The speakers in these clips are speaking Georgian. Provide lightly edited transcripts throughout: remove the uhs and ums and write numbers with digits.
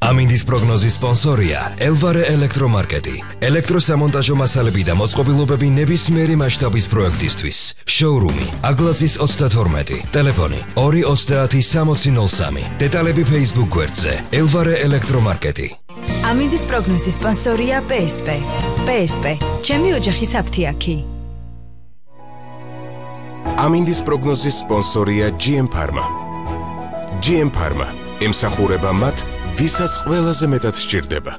ამინდის პროგნოზის სპონსორია ელვარე ელექტრომარკეტი. ელექტროსამონტაჟო მასალები და მოწყობილობები ნებისმიერი მასშტაბის პროექტისთვის. შოურუმი აგლაზის 32, ტელეფონი 2306003. დეტალები Facebook გვერდზე ელვარე ელექტრომარკეტი. ამინდის პროგნოზის სპონსორია PSP. PSP, ჩემი ოჯახის აფთიაქი. ამინდის პროგნოზის სპონსორია GM Pharma. GM Pharma ემსახურება მათ, ვისაც ყველაზე მეტად სჭირდება.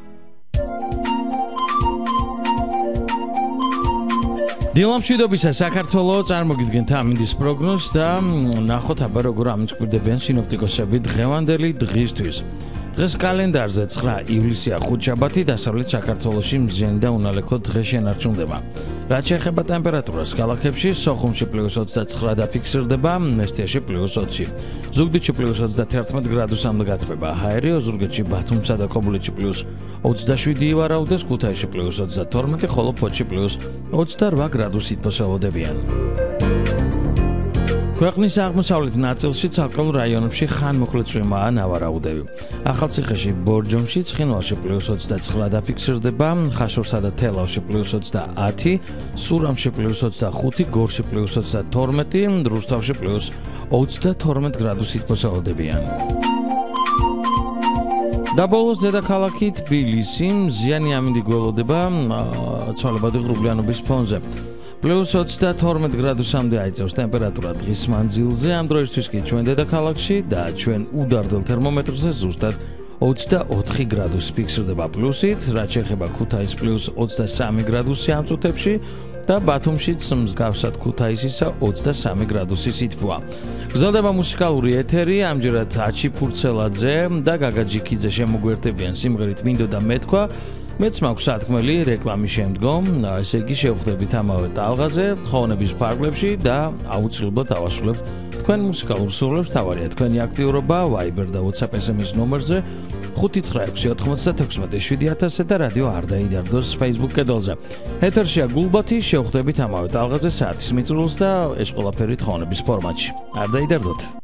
დილამშვიდობისა საქართველო, წარმოგიდგენთ ამინდის პროგნოზს და ნახოთ აბა როგორ ამიწყვილდებიან სინოპტიკოსები დღევანდელი დღისთვის. დღეს კალენდარზე 9 ივლისია ხუთშაბათი, დასავლეთ საქართველოში მზიანი და უნალექო დღე შენარჩუნდება. რაც შეეხება ტემპერატურას, ქალაქებში სოხუმში +29 დაფიქსირდება, მესტიაში +20, ზუგდიდში +31 გრადუსამდე გათბება, ჰაერი, ოზურგეთში, ბათუმსა და ქობულეთში +27 ივარაუდეს, ქუთაისში +32, ხოლო ფოთში +28 გრადუსით მოსალოდებიან. ქვეყნის აღმოსავლეთ ნაწილში ცალკეულ რაიონებში ხანმოკლე წვიმაა, ნავარაუდები. ახალციხეში, ბორჯომში, ცხინვალში +29 დაფიქსირდება, ხაშურსა და თელავში +30, სურამში +25, გორში +32, რუსთავში +32 გრადუსით მოსალოდებიან. და ბოლოს დედაქალაქი თბილისი, მზიანი ამინდი გველოდება ცვალებადი ღრუბლიანობის ფონზე. +22 გრადუსამდე აიწევს ტემპერატურა დღის მანძილზე, ამ დროისთვის კი ჩვენ დედაქალაქში და ჩვენ უდარდელ თერმომეტრზე ზუსტად 24 გრადუსი ფიქსირდება პლუსით, რაც შეეხება ქუთაის +23 გრადუსი ამ წუთებში და ბათუმშიც მსგავსად ქუთაისისა 23 გრადუსი სითბოა. გრძელდება მუსიკალური ეთერი, ამჯერად აჩი ფურცელაძე და გაგა ჯიქიძე შემოგვერთებიან სიმღერით მინდოდა მეთქვა. მეც მაქვს სათქმელი რეკლამის შემდგომ, ესე იგი შევხვდებით ამავე ტალღაზე, ხოვნების ფარგლებში და აუცილებლად ავასრულებთ თქვენ მუსიკალურ სურვილებს. თავარია თქვენი აქტიურობა Viber და WhatsApp SMS ნომერზე 596-96-7000 და რადიო არდაიდარდოს Facebook კედელზე. ეთერშია გულბათი, შევხვდებით ამავე ტალღაზე საათის მიწურულს და ეს ყველაფერი ხოვნების ფორმატში. არდაიდარდოთ.